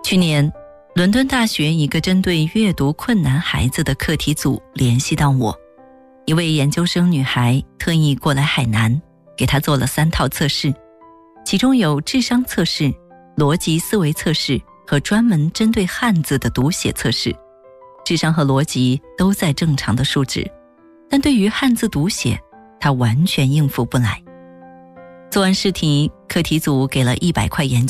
去年，伦敦大学一个针对阅读困难孩子的课题组联系到我，一位研究生女孩特意过来海南，给她做了3套测试，其中有智商测试、逻辑思维测试和专门针对汉字的读写测试。智商和逻辑都在正常的数值，但对于汉字读写，她完全应付不来。做完试题，课题组给了100块研究